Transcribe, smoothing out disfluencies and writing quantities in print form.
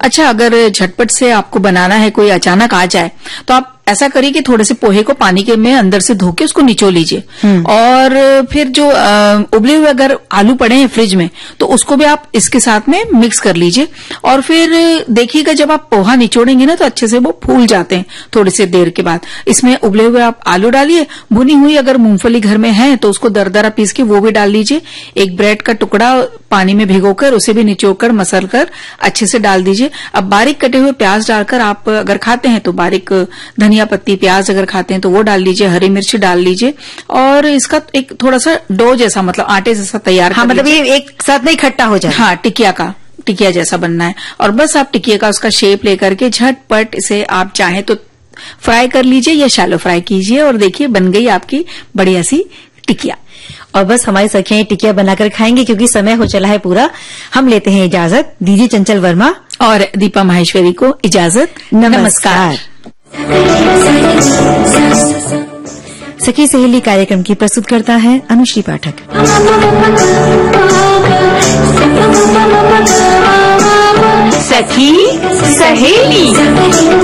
अच्छा, अगर झटपट से आपको बनाना है, कोई अचानक आ जाए, तो आप ऐसा करिए कि थोड़े से पोहे को पानी के में अंदर से धो के उसको निचो लीजिए और फिर जो उबले हुए अगर आलू पड़े हैं फ्रिज में तो उसको भी आप इसके साथ में मिक्स कर लीजिए और फिर देखिएगा जब आप पोहा निचोड़ेंगे ना तो अच्छे से वो फूल जाते हैं थोड़ी सी देर के बाद। इसमें उबले हुए आप आलू डालिए, भुनी हुई अगर मूंगफली घर में है तो उसको दरदरा पीस के वो भी डाल लीजिए, एक ब्रेड का टुकड़ा पानी में भिगोकर उसे भी निचोड़कर मसल कर अच्छे से डाल दीजिए। अब बारीक कटे हुए प्याज डालकर आप अगर खाते हैं तो बारीक धनिया पत्ती, प्याज अगर खाते हैं तो वो डाल लीजिए, हरी मिर्च डाल लीजिए और इसका एक थोड़ा सा डो जैसा मतलब आटे जैसा तैयार कर मतलब ये एक साथ में इकट्ठा हो जाए। हाँ, टिकिया जैसा बनना है और बस आप टिकिया का उसका शेप लेकर के झटपट इसे आप चाहें तो फ्राई कर लीजिए या शैलो फ्राई कीजिए और देखिए बन गई आपकी बढ़िया सी टिकिया। और बस हमारी सखियां टिकिया बनाकर खाएंगे क्योंकि समय हो चला है पूरा। हम लेते हैं इजाजत, दीजिए चंचल वर्मा और दीपा माहेश्वरी को इजाजत। नमस्कार। सखी सहेली कार्यक्रम की प्रस्तुत करता है अनुश्री पाठक। सखी सहेली